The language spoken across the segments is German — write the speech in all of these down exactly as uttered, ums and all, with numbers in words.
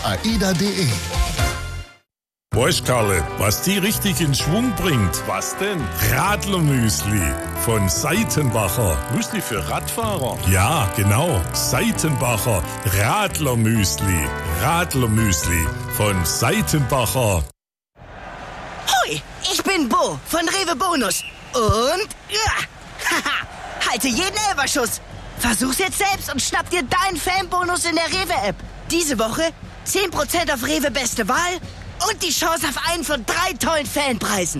aida punkt de. Weißt, Karle, was die richtig in Schwung bringt? Was denn? Radlermüsli von Seitenbacher. Müsli für Radfahrer? Ja, genau. Seitenbacher Radlermüsli. Radlermüsli von Seitenbacher. Hoi, ich bin Bo von Rewe Bonus. Und, ja, haha, halte jeden Elberschuss. Versuch's jetzt selbst und schnapp dir deinen Fanbonus in der Rewe-App. Diese Woche zehn Prozent auf Rewe Beste Wahl und die Chance auf einen von drei tollen Fanpreisen.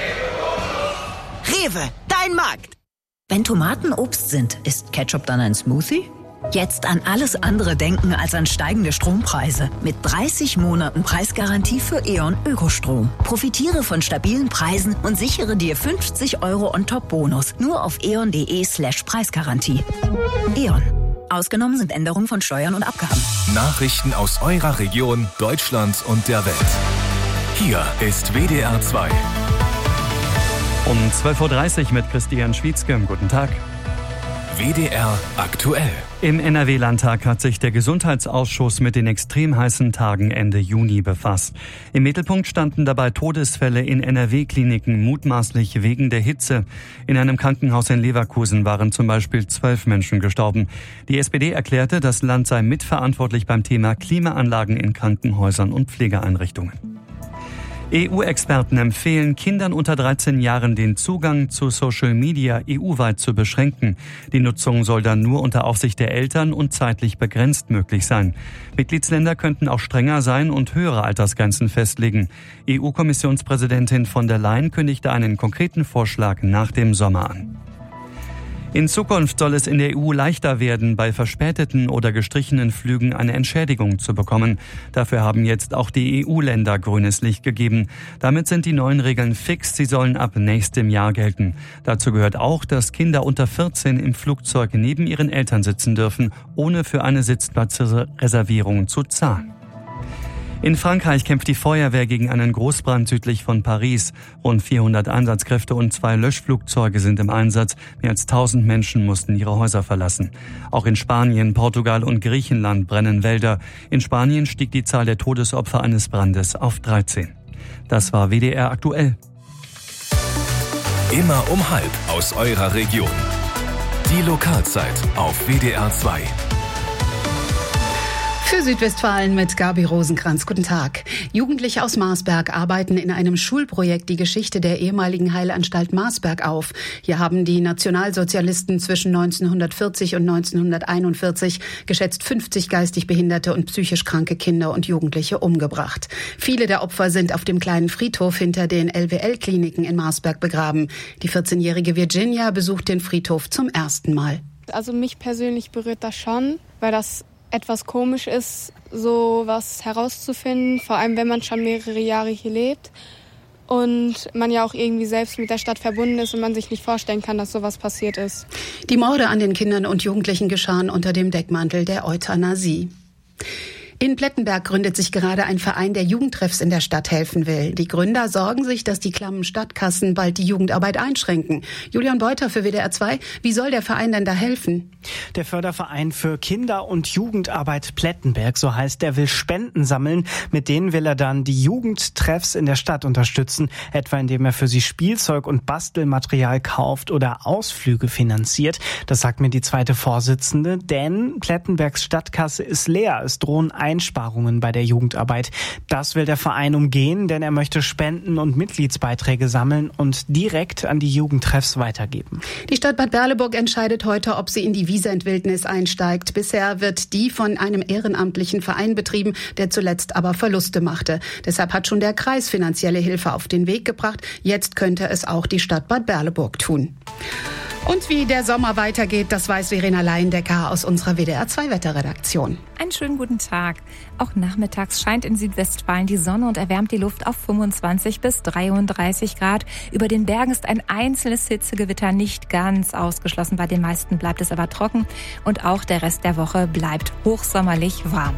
Rewe, dein Markt. Wenn Tomaten Obst sind, ist Ketchup dann ein Smoothie? Jetzt an alles andere denken als an steigende Strompreise. Mit dreißig Monaten Preisgarantie für E.ON Ökostrom. Profitiere von stabilen Preisen und sichere dir fünfzig Euro on top Bonus. Nur auf eon.de slash Preisgarantie. E.ON. Ausgenommen sind Änderungen von Steuern und Abgaben. Nachrichten aus eurer Region, Deutschland und der Welt. Hier ist W D R zwei. Um zwölf Uhr dreißig mit Christian Schwietzke. Guten Tag. W D R aktuell. Im N R W-Landtag hat sich der Gesundheitsausschuss mit den extrem heißen Tagen Ende Juni befasst. Im Mittelpunkt standen dabei Todesfälle in N R W-Kliniken, mutmaßlich wegen der Hitze. In einem Krankenhaus in Leverkusen waren zum Beispiel zwölf Menschen gestorben. Die S P D erklärte, das Land sei mitverantwortlich beim Thema Klimaanlagen in Krankenhäusern und Pflegeeinrichtungen. E U-Experten empfehlen, Kindern unter dreizehn Jahren den Zugang zu Social Media E U-weit zu beschränken. Die Nutzung soll dann nur unter Aufsicht der Eltern und zeitlich begrenzt möglich sein. Mitgliedsländer könnten auch strenger sein und höhere Altersgrenzen festlegen. E U-Kommissionspräsidentin von der Leyen kündigte einen konkreten Vorschlag nach dem Sommer an. In Zukunft soll es in der E U leichter werden, bei verspäteten oder gestrichenen Flügen eine Entschädigung zu bekommen. Dafür haben jetzt auch die E U-Länder grünes Licht gegeben. Damit sind die neuen Regeln fix. Sie sollen ab nächstem Jahr gelten. Dazu gehört auch, dass Kinder unter vierzehn im Flugzeug neben ihren Eltern sitzen dürfen, ohne für eine Sitzplatzreservierung zu zahlen. In Frankreich kämpft die Feuerwehr gegen einen Großbrand südlich von Paris. Rund vierhundert Einsatzkräfte und zwei Löschflugzeuge sind im Einsatz. Mehr als tausend Menschen mussten ihre Häuser verlassen. Auch in Spanien, Portugal und Griechenland brennen Wälder. In Spanien stieg die Zahl der Todesopfer eines Brandes auf dreizehn. Das war W D R aktuell. Immer um halb aus eurer Region. Die Lokalzeit auf W D R zwei. Für Südwestfalen mit Gabi Rosenkranz. Guten Tag. Jugendliche aus Marsberg arbeiten in einem Schulprojekt die Geschichte der ehemaligen Heilanstalt Marsberg auf. Hier haben die Nationalsozialisten zwischen neunzehnhundertvierzig und neunzehnhunderteinundvierzig geschätzt fünfzig geistig behinderte und psychisch kranke Kinder und Jugendliche umgebracht. Viele der Opfer sind auf dem kleinen Friedhof hinter den L W L-Kliniken in Marsberg begraben. Die vierzehnjährige Virginia besucht den Friedhof zum ersten Mal. Also mich persönlich berührt das schon, weil das etwas komisch ist, so was herauszufinden, vor allem wenn man schon mehrere Jahre hier lebt und man ja auch irgendwie selbst mit der Stadt verbunden ist und man sich nicht vorstellen kann, dass sowas passiert ist. Die Morde an den Kindern und Jugendlichen geschahen unter dem Deckmantel der Euthanasie. In Plettenberg gründet sich gerade ein Verein, der Jugendtreffs in der Stadt helfen will. Die Gründer sorgen sich, dass die klammen Stadtkassen bald die Jugendarbeit einschränken. Julian Beuter für W D R zwei. Wie soll der Verein denn da helfen? Der Förderverein für Kinder- und Jugendarbeit Plettenberg, so heißt der, will Spenden sammeln. Mit denen will er dann die Jugendtreffs in der Stadt unterstützen, etwa indem er für sie Spielzeug und Bastelmaterial kauft oder Ausflüge finanziert. Das sagt mir die zweite Vorsitzende, denn Plettenbergs Stadtkasse ist leer. Es drohen Einsparungen bei der Jugendarbeit. Das will der Verein umgehen, denn er möchte Spenden und Mitgliedsbeiträge sammeln und direkt an die Jugendtreffs weitergeben. Die Stadt Bad Berleburg entscheidet heute, ob sie in die Wiesentwildnis einsteigt. Bisher wird die von einem ehrenamtlichen Verein betrieben, der zuletzt aber Verluste machte. Deshalb hat schon der Kreis finanzielle Hilfe auf den Weg gebracht. Jetzt könnte es auch die Stadt Bad Berleburg tun. Und wie der Sommer weitergeht, das weiß Verena Leindecker aus unserer W D R zwei Wetterredaktion. Einen schönen guten Tag. Auch nachmittags scheint in Südwestfalen die Sonne und erwärmt die Luft auf fünfundzwanzig bis dreiunddreißig Grad. Über den Bergen ist ein einzelnes Hitzegewitter nicht ganz ausgeschlossen. Bei den meisten bleibt es aber trocken und auch der Rest der Woche bleibt hochsommerlich warm.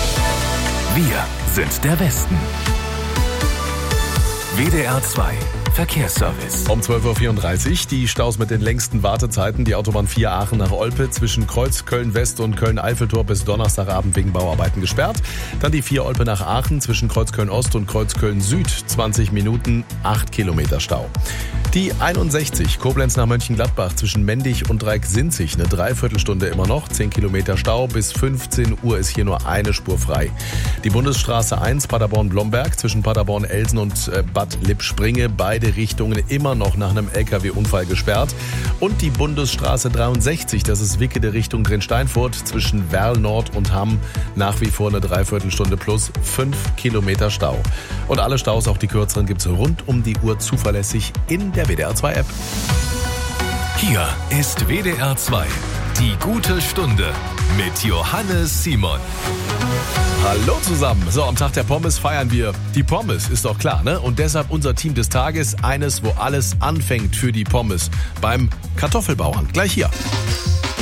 Wir sind der Westen. W D R zwei Verkehrsservice. Um zwölf Uhr vierunddreißig die Staus mit den längsten Wartezeiten. Die Autobahn vier Aachen nach Olpe zwischen Kreuz Köln-West und Köln-Eiffeltor bis Donnerstagabend wegen Bauarbeiten gesperrt. Dann die vier Olpe nach Aachen zwischen Kreuz Köln-Ost und Kreuz Köln-Süd. zwanzig Minuten, acht Kilometer Stau. Die einundsechzig Koblenz nach Mönchengladbach zwischen Mendig und Dreieck-Sinzig. Eine Dreiviertelstunde immer noch, zehn Kilometer Stau. Bis fünfzehn Uhr ist hier nur eine Spur frei. Die Bundesstraße eins Paderborn-Blomberg zwischen Paderborn-Elsen und Bad Lippspringe. Beide Richtungen immer noch nach einem L K W-Unfall gesperrt. Und die Bundesstraße dreiundsechzig, das ist Wickede Richtung Drin-Steinfurt zwischen Werl Nord und Hamm. Nach wie vor eine Dreiviertelstunde plus fünf Kilometer Stau. Und alle Staus, auch die kürzeren, gibt's rund um die Uhr zuverlässig in der W D R zwei App. Hier ist W D R zwei. Die gute Stunde mit Johannes Simon. Hallo zusammen. So, am Tag der Pommes feiern wir die Pommes, ist doch klar, ne? Und deshalb unser Team des Tages, eines, wo alles anfängt für die Pommes. Beim Kartoffelbauern. Gleich hier.